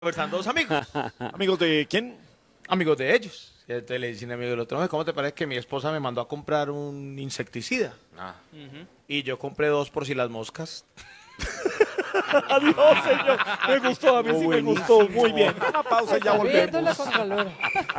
Conversando dos amigos, ¿Amigos de quién? amigos de ellos. Y entonces le dicen amigo del otro, "Oye, ¿cómo te parece que mi esposa me mandó a comprar un insecticida? Y yo compré dos por si las moscas. Adiós, señor. Me gustó, a mí sí me gustó. Muy bien. Una pausa y ya volvemos. Viéndola con calor.